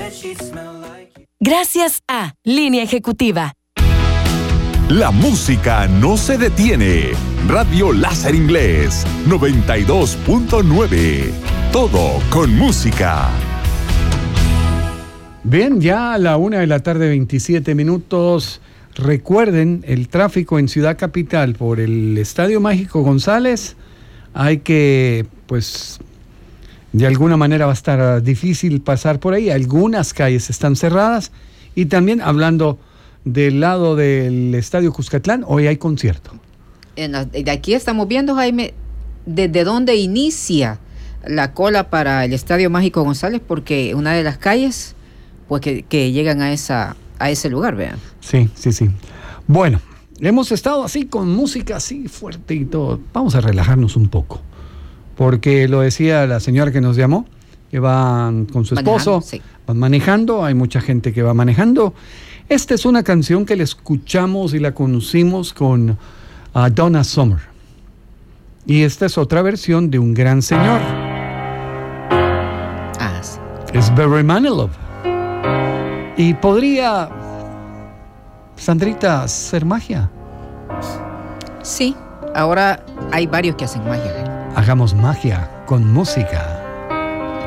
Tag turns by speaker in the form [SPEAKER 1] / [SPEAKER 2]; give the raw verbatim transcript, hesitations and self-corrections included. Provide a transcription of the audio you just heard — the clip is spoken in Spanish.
[SPEAKER 1] Gracias a Línea Ejecutiva.
[SPEAKER 2] La música no se detiene. Radio Láser Inglés noventa y dos punto nueve. Todo con música.
[SPEAKER 3] Bien, ya a la una de la tarde, veintisiete minutos. Recuerden, el tráfico en Ciudad Capital por el Estadio Mágico González, hay que, pues, de alguna manera va a estar difícil pasar por ahí. Algunas calles están cerradas. Y también hablando del lado del Estadio Cuscatlán, hoy hay concierto.
[SPEAKER 4] En la, de aquí estamos viendo, Jaime, desde dónde inicia la cola para el Estadio Mágico González, porque una de las calles, pues que, que llegan a esa a ese lugar, vean.
[SPEAKER 3] Sí, sí, sí. Bueno, hemos estado así con música así fuerte y todo. Vamos a relajarnos un poco, porque lo decía la señora que nos llamó, que van con su esposo, manejando, sí. van manejando, hay mucha gente que va manejando. Esta es una canción que la escuchamos y la conocimos con uh, Donna Summer. Y esta es otra versión de un gran señor.
[SPEAKER 4] Ah, sí.
[SPEAKER 3] Es Barry Manilow. Y podría, Sandrita, ser magia.
[SPEAKER 4] Sí, ahora hay varios que hacen magia.
[SPEAKER 3] Hagamos magia con música.